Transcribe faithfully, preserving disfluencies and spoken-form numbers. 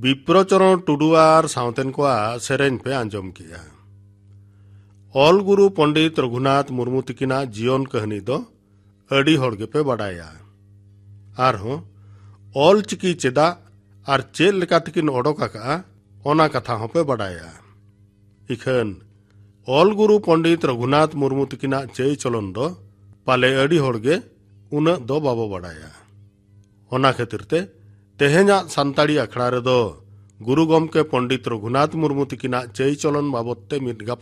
विप्रोचरण टुडू और सावतेन को सेरेन पे आंजम किया। ऑल गुरु पंडित रघुनाथ मुर्मू तकिना जीवन कहनी दो अड़ी होड़गे पे बड़ाया और हो ऑल चिकी चेदा और चेल लेका तकिन ओडोका का ओना कथा हो पे बड़ाया। इखन ऑल गुरु पंडित रघुनाथ मुर्मू तकिना चय चलन दो पाले अड़ी होड़गे उना दो बाबो बड़ाया। ओना खातिर ते तेहेना सान्ताड़ी अखड़ा रे दो गुरु गोमके पंडित रघुनाथ मुर्मू तकिना चय चलन बाबते मिट